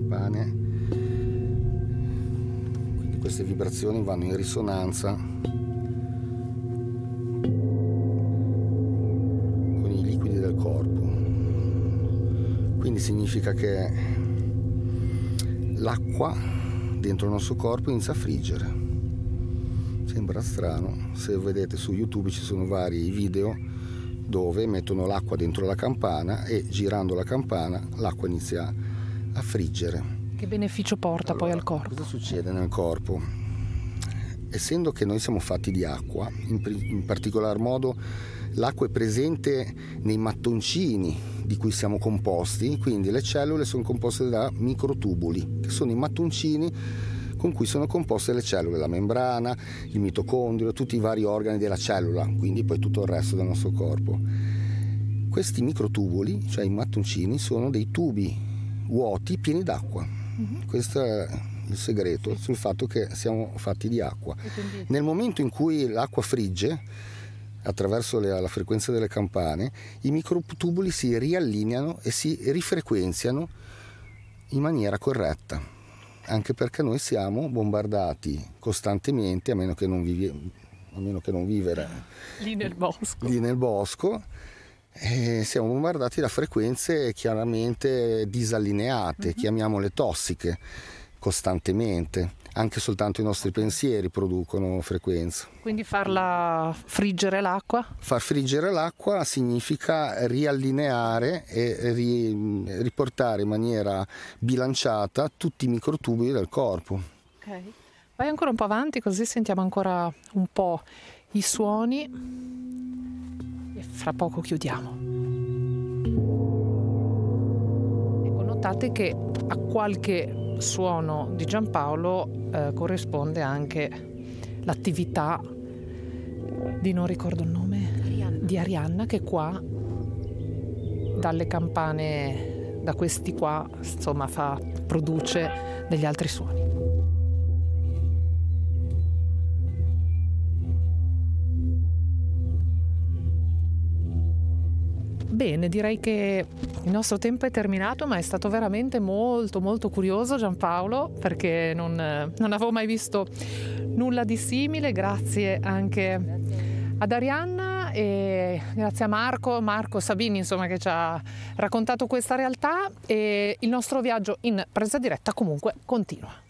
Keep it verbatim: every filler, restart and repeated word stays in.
campane, quindi queste vibrazioni vanno in risonanza con i liquidi del corpo. Quindi significa che l'acqua dentro il nostro corpo inizia a friggere. Sembra strano, se vedete su YouTube ci sono vari video dove mettono l'acqua dentro la campana e girando la campana l'acqua inizia a friggere. Che beneficio porta Allora, poi al corpo? Cosa succede nel corpo? Essendo che noi siamo fatti di acqua, in, in particolar modo l'acqua è presente nei mattoncini di cui siamo composti, quindi le cellule sono composte da microtubuli, che sono i mattoncini con cui sono composte le cellule, la membrana, il mitocondrio, tutti i vari organi della cellula, quindi poi tutto il resto del nostro corpo. Questi microtubuli, cioè i mattoncini, sono dei tubi vuoti pieni d'acqua. Mm-hmm. Questo è il segreto sul fatto che siamo fatti di acqua. Quindi... Nel momento in cui l'acqua frigge, attraverso le, la frequenza delle campane, i microtubuli si riallineano e si rifrequenziano in maniera corretta. Anche perché noi siamo bombardati costantemente, a meno che non, vivi, a meno che non vivere lì nel bosco, lì nel bosco e siamo bombardati da frequenze chiaramente disallineate, mm-hmm. chiamiamole tossiche, costantemente. Anche soltanto i nostri pensieri producono frequenza. Quindi farla friggere l'acqua? Far friggere l'acqua significa riallineare e ri, riportare in maniera bilanciata tutti i microtubuli del corpo. Ok. Vai ancora un po' avanti così sentiamo ancora un po' i suoni e fra poco chiudiamo. Ecco, notate che a qualche suono di Giampaolo eh, corrisponde anche l'attività di, non ricordo il nome, Arianna. di Arianna, che qua dalle campane, da questi qua, insomma, fa, produce degli altri suoni. Bene, direi che il nostro tempo è terminato, ma è stato veramente molto molto curioso, Giampaolo, perché non, non avevo mai visto nulla di simile. Grazie anche grazie. Ad Arianna e grazie a Marco, Marco Sabini, insomma, che ci ha raccontato questa realtà, e il nostro viaggio in presa diretta comunque continua.